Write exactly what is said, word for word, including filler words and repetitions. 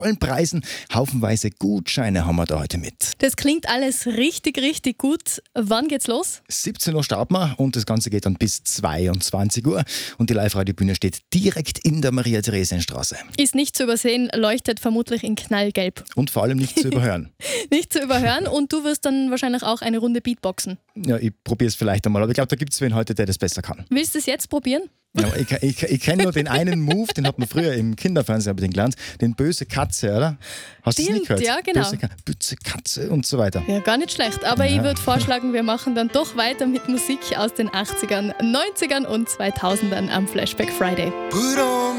tollen Preisen. Haufenweise Gutscheine haben wir da heute mit. Das klingt alles richtig, richtig gut. Wann geht's los? siebzehn Uhr starten wir und das Ganze geht dann bis zweiundzwanzig Uhr. Und die Live-Radio-Bühne steht direkt in der Maria-Theresien-Straße. Ist nicht zu übersehen, leuchtet vermutlich in knallgelb. Und vor allem nicht zu überhören. Nicht zu überhören und du wirst dann wahrscheinlich auch eine Runde Beatboxen. Ja, ich probiere es vielleicht einmal, aber ich glaube, da gibt es wen heute, der das besser kann. Willst du es jetzt probieren? Ja, ich ich, ich kenne nur den einen Move, den hat man früher im Kinderfernsehen den gelernt, den böse Katze, oder? Hast du es nicht gehört? Ja, genau. Böse, Ka- böse Katze und so weiter. Ja, gar nicht schlecht. Aber Ja. ich würde vorschlagen, wir machen dann doch weiter mit Musik aus den achtzigern, neunzigern und zweitausendern am Flashback Friday. Put on